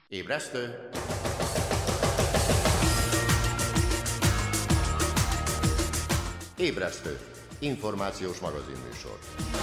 Ébresztő! Ébresztő! Információs magazinműsor.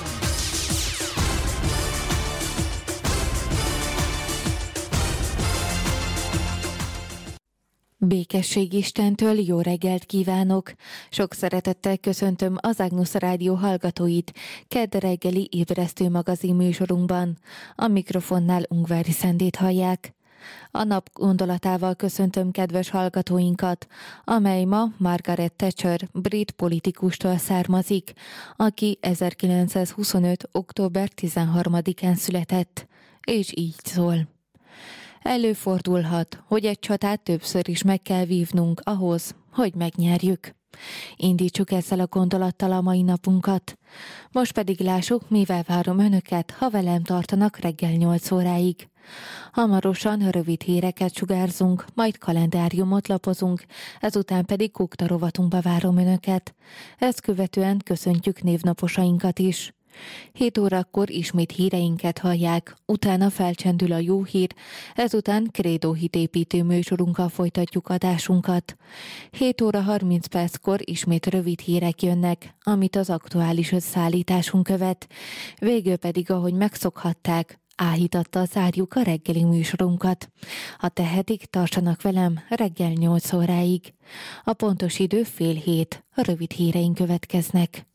Békesség Istentől, jó reggelt kívánok! Sok szeretettel köszöntöm az Ágnusz Rádió hallgatóit kedd reggeli ébresztő magazin műsorunkban. A mikrofonnál Ungvári Szendét hallják. A nap gondolatával köszöntöm kedves hallgatóinkat, amely ma Margaret Thatcher brit politikustól származik, aki 1925. október 13-án született, és így szól. Előfordulhat, hogy egy csatát többször is meg kell vívnunk ahhoz, hogy megnyerjük. Indítsuk ezzel a gondolattal a mai napunkat. Most pedig lássuk, mivel várom önöket, ha velem tartanak reggel 8 óráig. Hamarosan rövid híreket sugárzunk, majd kalendáriumot lapozunk, ezután pedig kukta rovatunkba várom önöket. Ezt követően köszöntjük névnaposainkat is. 7 órakor ismét híreinket hallják, utána felcsendül a jó hír, ezután krédó hitépítő műsorunkkal folytatjuk adásunkat. 7 óra 30 perckor ismét rövid hírek jönnek, amit az aktuális összeállításunk követ. Végül pedig, ahogy megszokhatták, áhítattal zárjuk a reggeli műsorunkat. Ha tehetik, tartsanak velem reggel 8 óráig. A pontos idő 6:30, a rövid híreink következnek.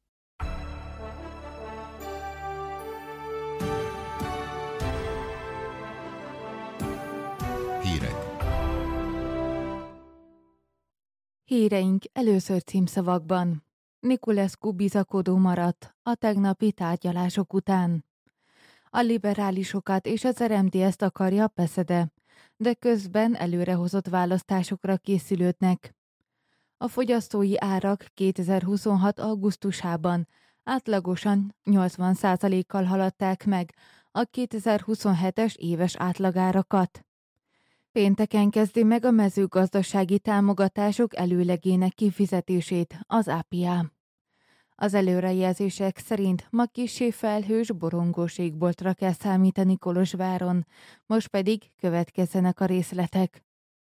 Híreink először címszavakban. Niculescu bizakodó maradt a tegnapi tárgyalások után. A liberálisokat és az RMDS-t akarja Beszede, de közben előrehozott választásokra készülődnek. A fogyasztói árak 2026. augusztusában átlagosan 80%-kal haladták meg a 2027-es éves átlagárakat. Pénteken kezdi meg a mezőgazdasági támogatások előlegének kifizetését az APA. Az előrejelzések szerint ma kissé felhős borongós égboltra kell számítani Kolozsváron, most pedig következzenek a részletek.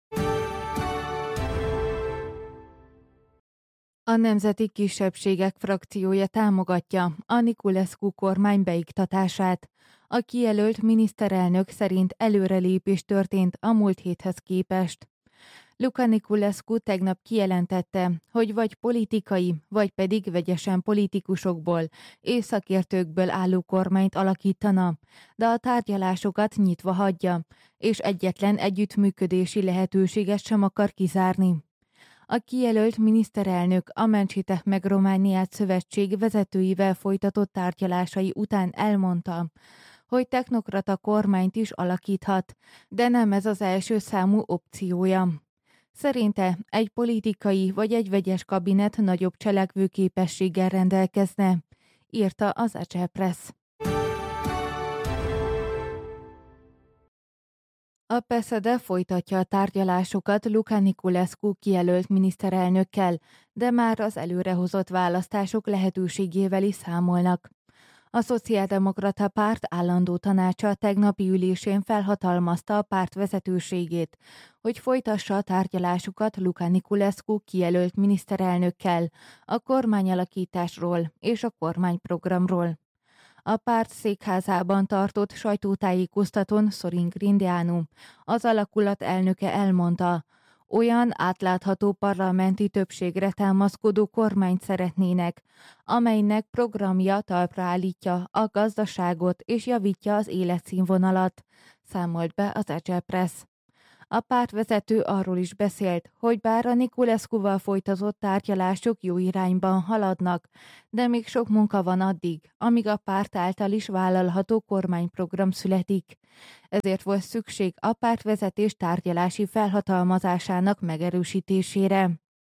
A Nemzeti Kisebbségek frakciója támogatja a Niculescu kormány beiktatását. A kijelölt miniszterelnök szerint előrelépés történt a múlt héthez képest. Luca Niculescu tegnap kijelentette, hogy vagy politikai, vagy pedig vegyesen politikusokból és szakértőkből álló kormányt alakítana, de a tárgyalásokat nyitva hagyja, és egyetlen együttműködési lehetőséget sem akar kizárni. A kijelölt miniszterelnök a Mentsitek meg Romániát szövetség vezetőivel folytatott tárgyalásai után elmondta, hogy technokrata kormányt is alakíthat, de nem ez az első számú opciója. Szerinte egy politikai vagy egy vegyes kabinet nagyobb cselekvőképességgel rendelkezne, írta az Agile Press. A Beszede folytatja a tárgyalásokat Luca Niculescu kijelölt miniszterelnökkel, de már az előrehozott választások lehetőségével is számolnak. A Szociáldemokrata Párt állandó tanácsa tegnapi ülésén felhatalmazta a párt vezetőségét, hogy folytassa a tárgyalásukat Luca Niculescu kijelölt miniszterelnökkel a kormányalakításról és a kormányprogramról. A párt székházában tartott sajtótájékoztatón Sorin Grindeanu, az alakulat elnöke elmondta, olyan átlátható parlamenti többségre támaszkodó kormányt szeretnének, amelynek programja talpra állítja a gazdaságot és javítja az életszínvonalat, számolt be az Agile Press. A pártvezető arról is beszélt, hogy bár a Niculescuval folytatott tárgyalások jó irányban haladnak, de még sok munka van addig, amíg a párt által is vállalható kormányprogram születik. Ezért volt szükség a pártvezetés tárgyalási felhatalmazásának megerősítésére.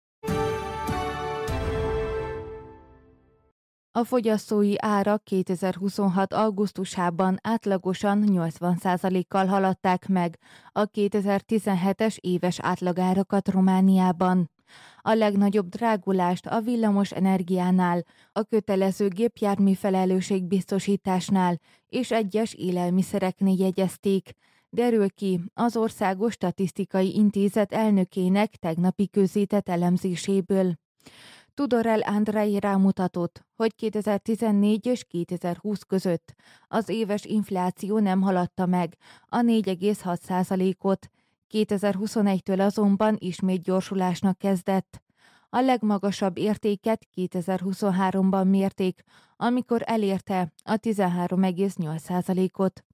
A fogyasztói árak 2026. augusztusában átlagosan 80%-kal haladták meg a 2017-es éves átlagárakat Romániában. A legnagyobb drágulást a villamos energiánál, a kötelező gépjármű felelősségbiztosításnál és egyes élelmiszereknél jegyezték, derül ki az Országos Statisztikai Intézet elnökének tegnapi közzétett elemzéséből. Tudorel Andrei rámutatott, hogy 2014 és 2020 között az éves infláció nem haladta meg a 4,6%-ot, 2021-től azonban ismét gyorsulásnak kezdett. A legmagasabb értéket 2023-ban mérték, amikor elérte a 13,8%-ot.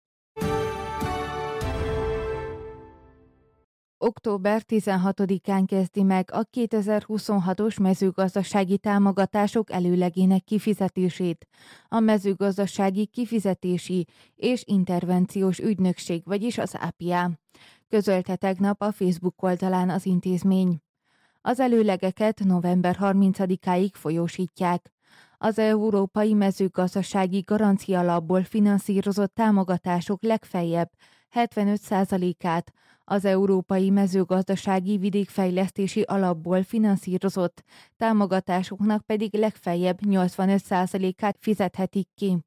Október 16-án kezdi meg a 2026-os mezőgazdasági támogatások előlegének kifizetését. A mezőgazdasági kifizetési és intervenciós ügynökség, vagyis az APIA. Közölte tegnap a Facebook oldalán az intézmény. Az előlegeket november 30-áig folyósítják. Az Európai Mezőgazdasági Garancia Alapból finanszírozott támogatások legfeljebb 75%-át, az Európai Mezőgazdasági Vidékfejlesztési Alapból finanszírozott támogatásoknak pedig legfeljebb 85%-át fizethetik ki.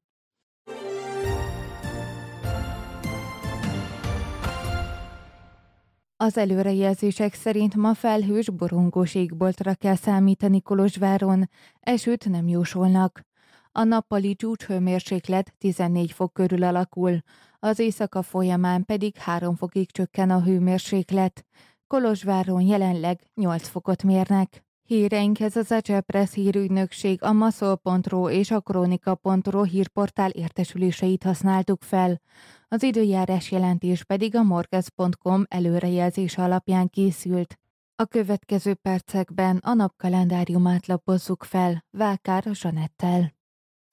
Az előrejelzések szerint ma felhős, borongós égboltra kell számítani Kolozsváron, esőt nem jósolnak. A nappali csúcshőmérséklet 14 fok körül alakul, az éjszaka folyamán pedig 3 fokig csökken a hőmérséklet. Kolozsváron jelenleg 8 fokot mérnek. Híreinkhez az Acel Press hírügynökség, a Maszol.ro és a Kronika.ro hírportál értesüléseit használtuk fel. Az időjárás jelentés pedig a morgez.com előrejelzése alapján készült. A következő percekben a napkalendáriumát lapozzuk fel Vákár Zsanettel.